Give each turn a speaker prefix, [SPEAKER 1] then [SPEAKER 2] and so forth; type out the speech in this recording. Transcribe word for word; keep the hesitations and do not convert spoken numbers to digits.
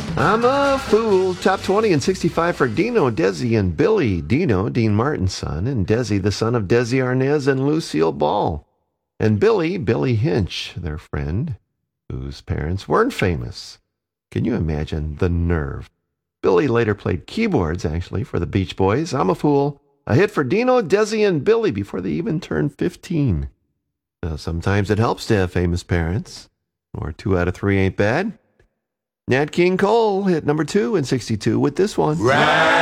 [SPEAKER 1] I'm a Fool. Top twenty and sixty-five for Dino, Desi, and Billy. Dino, Dean Martin's son, and Desi, the son of Desi Arnaz and Lucille Ball. And Billy, Billy Hinch, their friend, whose parents weren't famous. Can you imagine the nerve? Billy later played keyboards, actually, for the Beach Boys. I'm a Fool. A hit for Dino, Desi, and Billy before they even turned fifteen. Now, sometimes it helps to have famous parents. Or two out of three ain't bad. Nat King Cole hit number two in sixty-two with this one. Right.